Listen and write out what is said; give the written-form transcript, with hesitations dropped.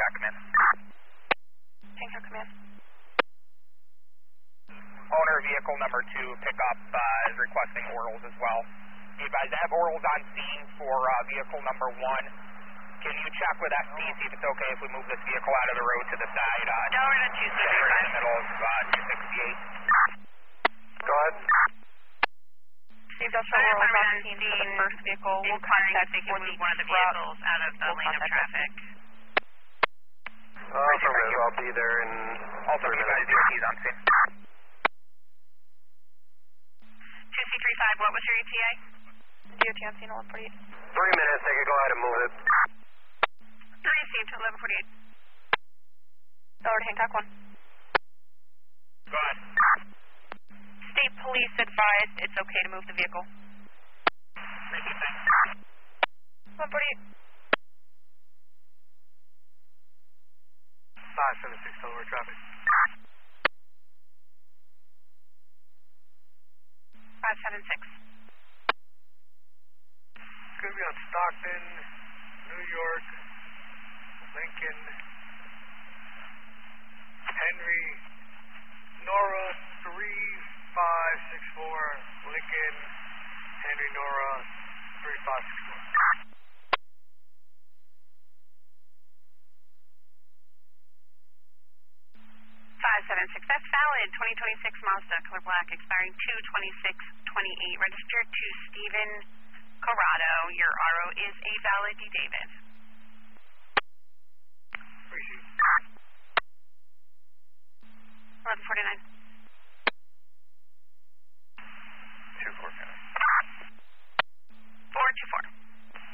Hancock Command. Hancock Command. Owner vehicle number 2 pickup is requesting orals as well. You guys have orals on scene for vehicle number 1. Can you check with ST, see if it's okay if we move this vehicle out of the road to the side? Delaware to 265. We're in the middle of 268. Go ahead. Received also orals on scene for the first vehicle. We'll contact they can move one of the vehicles out of the lane of traffic. Affirmative, I'll be there in... Also, you guys DOT's on scene. 2C35, what was your ETA? DOT on scene 1148. 3 minutes, they can go ahead and move it. 3 received to 1148. Delaware to Hancock 1. Go ahead. State police advised it's okay to move the vehicle. Thank you, thanks. 148. 576 Delaware traffic. 576. Gonna be on Stockton, New York, Lincoln, Henry, Nora 3564, Lincoln, Henry, Nora 3564. 576, that's valid. 2026 Mazda, color black, expiring 2/26/28. Registered to Stephen Corrado. Your RO is